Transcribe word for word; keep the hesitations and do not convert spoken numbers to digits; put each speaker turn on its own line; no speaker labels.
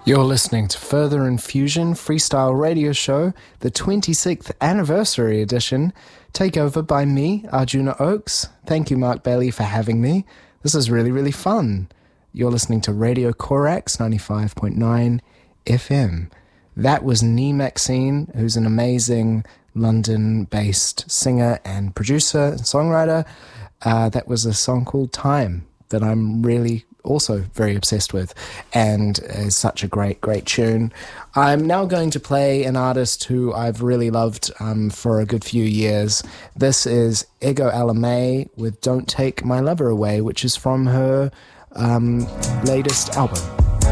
You're listening to Further Infusion Freestyle Radio Show, the twenty-sixth anniversary edition, takeover by me, Arjuna Oakes. Thank you, Mark Bailey, for having me. This is really, really fun. You're listening to Radio Corax ninety-five point nine F M. That was Nee Maxine, who's an amazing London-based singer and producer and songwriter. Uh, that was a song called Time that I'm really also very obsessed with, and is such a great, great tune. I'm now going to play an artist who I've really loved um, for a good few years. This is Ego Alamay with Don't Take My Lover Away, which is from her um, latest album.